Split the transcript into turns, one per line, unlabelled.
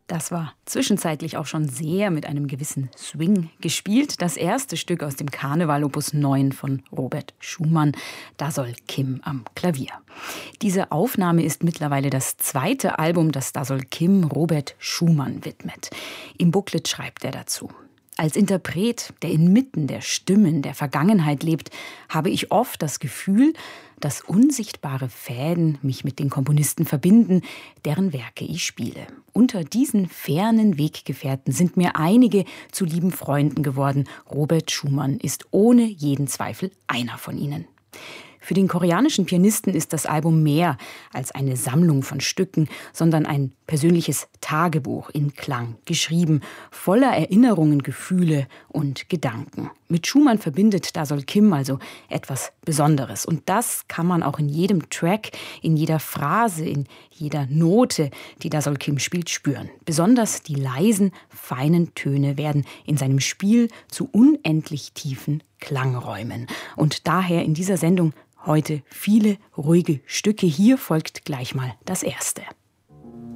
Das war zwischenzeitlich auch schon sehr mit einem gewissen Swing gespielt. Das erste Stück aus dem Karneval Opus 9 von Robert Schumann. Da soll Kim am Klavier. Diese Aufnahme ist mittlerweile das zweite Album, das Da soll Kim Robert Schumann widmet. Im Booklet schreibt er dazu: Als Interpret, der inmitten der Stimmen der Vergangenheit lebt, habe ich oft das Gefühl, dass unsichtbare Fäden mich mit den Komponisten verbinden, deren Werke ich spiele. Unter diesen fernen Weggefährten sind mir einige zu lieben Freunden geworden. Robert Schumann ist ohne jeden Zweifel einer von ihnen. Für den koreanischen Pianisten ist das Album mehr als eine Sammlung von Stücken, sondern ein persönliches Tagebuch in Klang, geschrieben, voller Erinnerungen, Gefühle und Gedanken. Mit Schumann verbindet Da soll Kim also etwas Besonderes. Und das kann man auch in jedem Track, in jeder Phrase, in jeder Note, die Da soll Kim spielt, spüren. Besonders die leisen, feinen Töne werden in seinem Spiel zu unendlich tiefen Klangräumen. Und daher in dieser Sendung heute viele ruhige Stücke. Hier folgt gleich mal das erste.